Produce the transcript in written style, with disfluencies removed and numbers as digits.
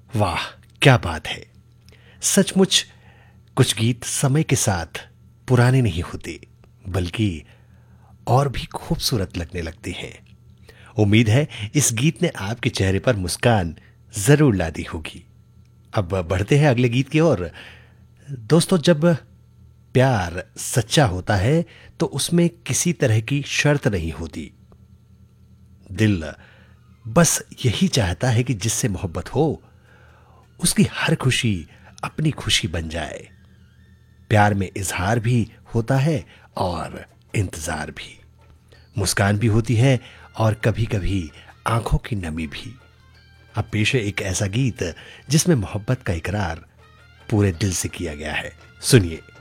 वाह, क्या बात है। सचमुच कुछ गीत समय के साथ पुराने नहीं होते, बल्कि और भी खूबसूरत लगने लगते हैं। उम्मीद है इस गीत ने आपके चेहरे पर मुस्कान जरूर ला दी होगी। अब बढ़ते हैं अगले गीत की ओर। दोस्तों, जब प्यार सच्चा होता है तो उसमें किसी तरह की शर्त नहीं होती। दिल बस यही चाहता है कि जिससे मोहब्बत हो उसकी हर खुशी अपनी खुशी बन जाए। प्यार में इजहार भी होता है और इंतजार भी, मुस्कान भी होती है और कभी कभी आंखों की नमी भी। अब पेश है एक ऐसा गीत जिसमें मोहब्बत का इकरार पूरे दिल से किया गया है। सुनिए।